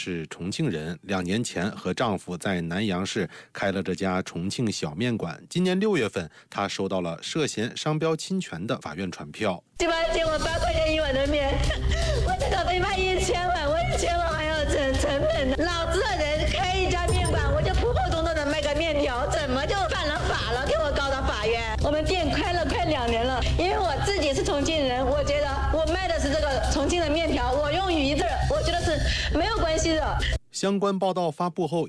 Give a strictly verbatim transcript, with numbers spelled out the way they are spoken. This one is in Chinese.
是重庆人，两年前和丈夫在南阳市开了这家重庆小面馆。今年六月份，她收到了涉嫌商标侵权的法院传票。 对吧？借我八块钱一碗的面，我这个被卖一千万，我一千万还要成成本。老子的人开一家面馆，我就普普通通的卖个面条，怎么就犯了法了？给我告到法院。我们店开了快两年了，因为我自己是重庆人，我觉得我卖的是这个重庆的面条，我用鱼字，我觉得是没有关系的。 相关报道发布后，